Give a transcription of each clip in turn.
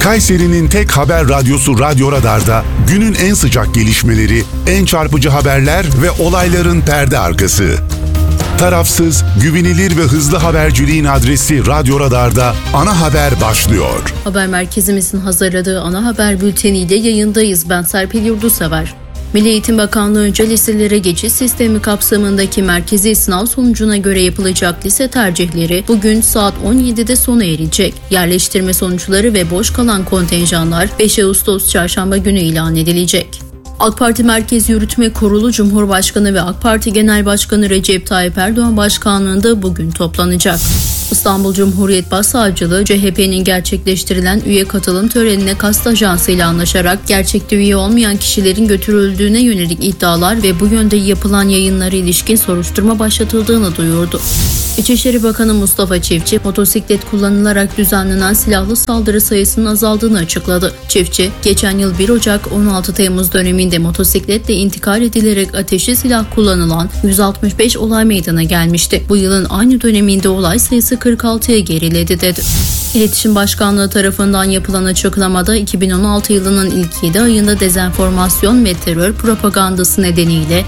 Kayseri'nin tek haber radyosu Radyo Radar'da günün en sıcak gelişmeleri, en çarpıcı haberler ve olayların perde arkası. Tarafsız, güvenilir ve hızlı haberciliğin adresi Radyo Radar'da ana haber başlıyor. Haber merkezimizin hazırladığı ana haber bülteniyle yayındayız. Ben Serpil Yurdusever. Milli Eğitim Bakanlığı önce liselere geçiş sistemi kapsamındaki merkezi sınav sonucuna göre yapılacak lise tercihleri bugün saat 17'de sona erecek. Yerleştirme sonuçları ve boş kalan kontenjanlar 5 Ağustos Çarşamba günü ilan edilecek. AK Parti Merkez Yürütme Kurulu Cumhurbaşkanı ve AK Parti Genel Başkanı Recep Tayyip Erdoğan başkanlığında bugün toplanacak. İstanbul Cumhuriyet Başsavcılığı, CHP'nin gerçekleştirilen üye katılım törenine kast ajansıyla anlaşarak gerçekte üye olmayan kişilerin götürüldüğüne yönelik iddialar ve bu yönde yapılan yayınlara ilişkin soruşturma başlatıldığını duyurdu. İçişleri Bakanı Mustafa Çiftçi, motosiklet kullanılarak düzenlenen silahlı saldırı sayısının azaldığını açıkladı. Çiftçi, geçen yıl 1 Ocak-16 Temmuz döneminde motosikletle intikal edilerek ateşli silah kullanılan 165 olay meydana gelmişti. Bu yılın aynı döneminde olay sayısı 46'ya geriledi dedi. İletişim Başkanlığı tarafından yapılan açıklamada 2016 yılının ilk 7 ayında dezenformasyon ve terör propagandası nedeniyle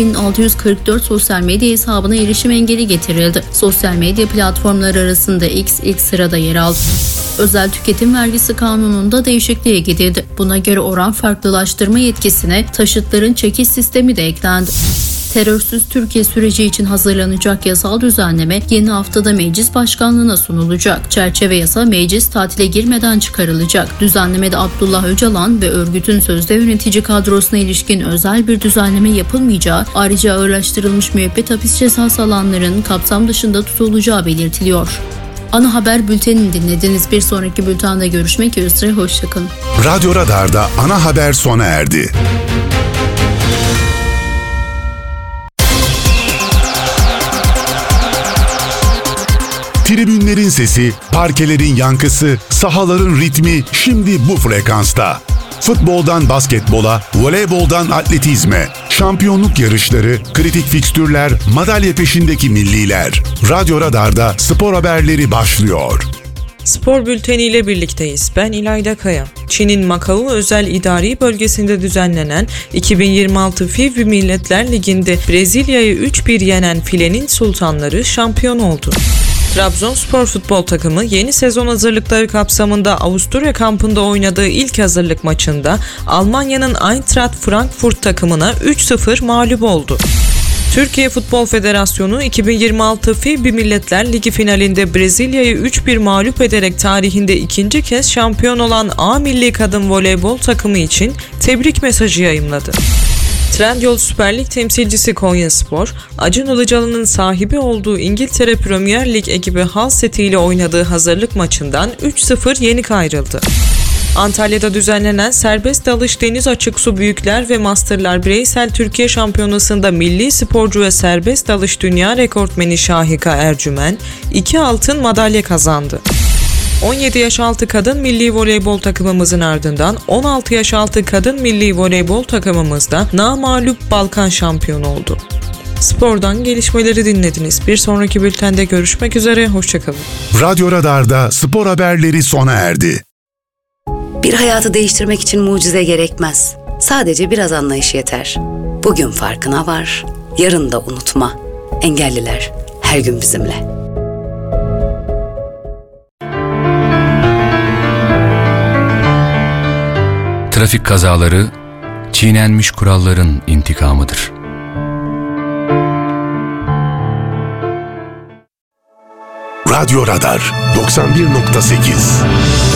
6.644 sosyal medya hesabına erişim engeli getirildi. Sosyal medya platformları arasında X ilk sırada yer aldı. Özel tüketim vergisi kanununda değişikliğe gidildi. Buna göre oran farklılaştırma yetkisine taşıtların çekiş sistemi de eklendi. Terörsüz Türkiye süreci için hazırlanacak yasal düzenleme yeni haftada meclis başkanlığına sunulacak. Çerçeve yasa meclis tatile girmeden çıkarılacak. Düzenlemede Abdullah Öcalan ve örgütün sözde yönetici kadrosuna ilişkin özel bir düzenleme yapılmayacağı, ayrıca ağırlaştırılmış müebbet hapis cezası alanların kapsam dışında tutulacağı belirtiliyor. Ana haber bültenini dinlediniz. Bir sonraki bültende görüşmek üzere. Hoşçakalın. Radyo Radar'da ana haber sona erdi. Tribünlerin sesi, parkelerin yankısı, sahaların ritmi şimdi bu frekansta. Futboldan basketbola, voleyboldan atletizme, şampiyonluk yarışları, kritik fikstürler, madalya peşindeki milliler. Radyo Radar'da spor haberleri başlıyor. Spor bülteniyle birlikteyiz. Ben İlayda Kaya. Çin'in Macao Özel İdari Bölgesi'nde düzenlenen 2026 FIBA Milletler Ligi'nde Brezilya'yı 3-1 yenen filenin sultanları şampiyon oldu. Trabzonspor futbol takımı yeni sezon hazırlıkları kapsamında Avusturya kampında oynadığı ilk hazırlık maçında Almanya'nın Eintracht Frankfurt takımına 3-0 mağlup oldu. Türkiye Futbol Federasyonu 2026 FIBA Milletler Ligi finalinde Brezilya'yı 3-1 mağlup ederek tarihinde ikinci kez şampiyon olan A Milli Kadın Voleybol takımı için tebrik mesajı yayımladı. Trendyol Süper Lig temsilcisi Konyaspor, Acun Ilıcalı'nın sahibi olduğu İngiltere Premier Lig ekibi Hull City ile oynadığı hazırlık maçından 3-0 yenik ayrıldı. Antalya'da düzenlenen serbest dalış deniz açık su büyükler ve masterlar bireysel Türkiye Şampiyonası'nda milli sporcu ve serbest dalış dünya rekortmeni Şahika Ercümen 2 altın madalya kazandı. 17 yaş altı kadın milli voleybol takımımızın ardından 16 yaş altı kadın milli voleybol takımımız da namağlup Balkan şampiyonu oldu. Spordan gelişmeleri dinlediniz. Bir sonraki bültende görüşmek üzere, hoşçakalın. Radyo Radar'da spor haberleri sona erdi. Bir hayatı değiştirmek için mucize gerekmez. Sadece biraz anlayış yeter. Bugün farkına var, yarın da unutma. Engelliler her gün bizimle. Trafik kazaları, çiğnenmiş kuralların intikamıdır. Radyo Radar 91.8